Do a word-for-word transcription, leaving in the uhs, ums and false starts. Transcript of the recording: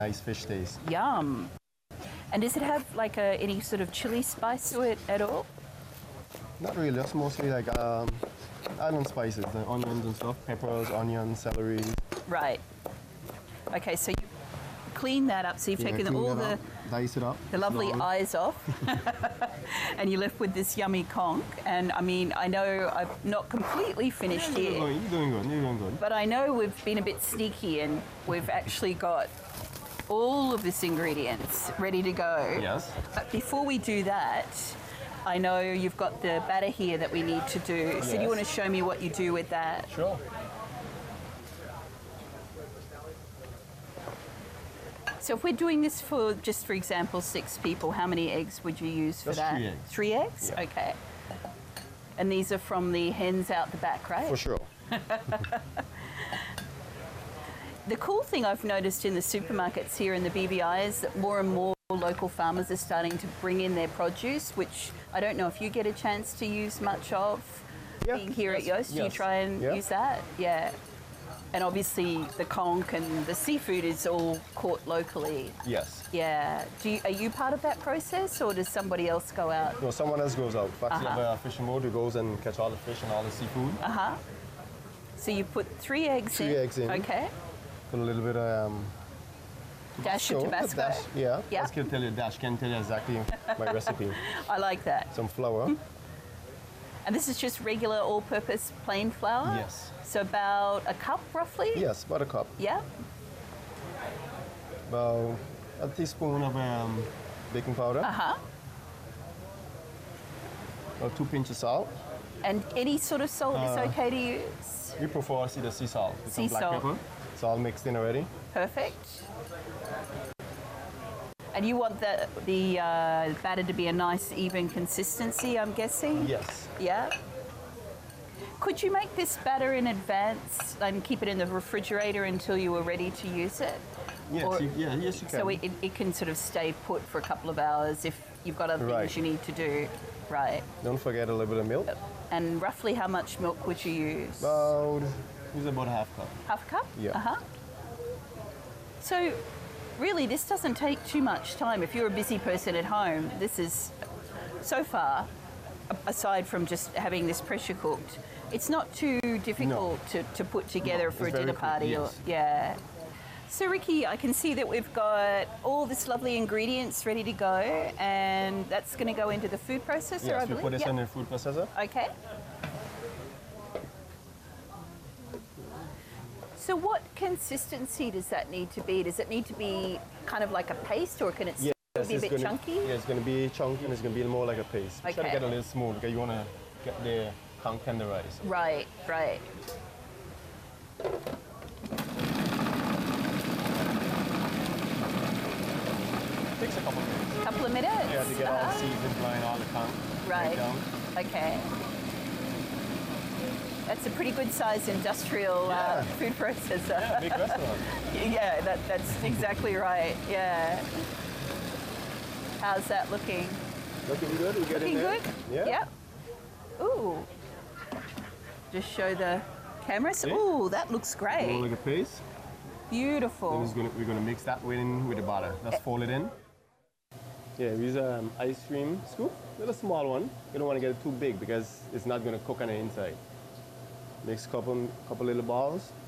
nice fish taste. Yum. And does it have like a, any sort of chili spice to it at all? Not really, just mostly like um, island spices, the onions and stuff, peppers, onions, celery. Right. Okay, so you clean that up. So you've Yeah, taken clean all that the up, dice it up. the lovely slowly. eyes off, and you're left with this yummy conch. And I mean, I know I've not completely finished Yeah, you're, here, going, you're doing good, you're doing good. but I know we've been a bit sneaky and we've actually got all of this ingredients ready to go. Yes. But before we do that, I know you've got the batter here that we need to do. So do you Yes. want to show me what you do with that? Sure. So if we're doing this for, just for example, six people, how many eggs would you use for Just that? three eggs. Three eggs? Yeah. Okay. And these are from the hens out the back, right? For sure. The cool thing I've noticed in the supermarkets here in the B V I is that more and more local farmers are starting to bring in their produce, which I don't know if you get a chance to use much of. Yeah, Being here at yes, Yoast, do you yes. try and Yeah. use that? Yeah. And obviously the conch and the seafood is all caught locally. Yes. Yeah. Do you, are you part of that process, or does somebody else go out? No, someone else goes out. In fact, you Uh-huh. have a fishing boat who goes and catch all the fish and all the seafood. Uh huh. So you put three eggs in. Three eggs in. Okay. Put a little bit of um, Dash of so, Tabasco. Dash, yeah. Yeah. Dash can tell you. Dash can tell you exactly my recipe. I like that. Some flour. And this is just regular all-purpose plain flour. Yes. So about a cup, roughly. Yes, about a cup. Yeah. About a teaspoon of um, baking powder. Uh huh. About two pinches of salt. And any sort of salt Uh, is okay to use. We prefer see the sea salt. with some Sea black salt. pepper. It's all mixed in already. Perfect. And you want the the uh, batter to be a nice even consistency, I'm guessing. Yes. Yeah. Could you make this batter in advance and keep it in the refrigerator until you were ready to use it? Yes. Or- you, yeah. Yes, you can. So it, it, it can sort of stay put for a couple of hours if you've got other Right. things you need to do. Right. Don't forget a little bit of milk. And roughly how much milk would you use? About use about a half cup. Half a cup? Yeah. Uh-huh. So really this doesn't take too much time. If you're a busy person at home, this is, so far, a- aside from just having this pressure cooked, it's not too difficult to, to put together No, for a it's very dinner quick, party. yes. Or yeah. So Ricky, I can see that we've got all this lovely ingredients ready to go, and that's going to go into the food processor, I Yes, we believe. put this Yep. in the food processor. Okay. So what consistency does that need to be? Does it need to be kind of like a paste, or can it still Yes, be a it's bit gonna, chunky? Yeah, it's going to be chunky and it's going to be more like a paste. Try to Okay. get a little smooth because you want to get the conch tenderized. Right, right. Takes a couple minutes. Couple of minutes? Yeah, to get all the Uh-huh. seasoning flying, all the conch Right. down. Okay. That's a pretty good sized industrial uh, Yeah. food processor. Yeah, big restaurant. Yeah, that, that's exactly right. Yeah. How's that looking? Looking good. We get Looking in there. good? Yeah. Yep. Ooh. Just show the cameras. See? Ooh, that looks More great. like a paste. Then Beautiful. it's gonna, we're going to mix that in with the butter. Just fold it in. Yeah, we use an um, ice cream scoop. Little small one. You don't want to get it too big because it's not going to cook on the inside. Mix a couple, couple little balls.